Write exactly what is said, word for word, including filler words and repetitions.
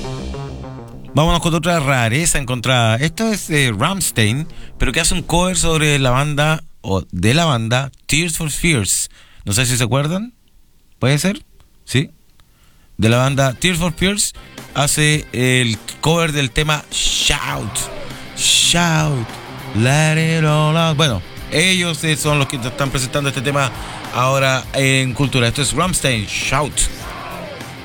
Vámonos con otra rareza encontrada. Esto es eh, Rammstein, pero que hace un cover sobre la banda, o de la banda, Tears for Fears. No sé si se acuerdan. ¿Puede ser? ¿Sí? De la banda Tears for Fears hace el cover del tema Shout. Shout. Let it all out. Bueno, ellos son los que están presentando este tema ahora en Cultura. Esto es Rammstein, Shout.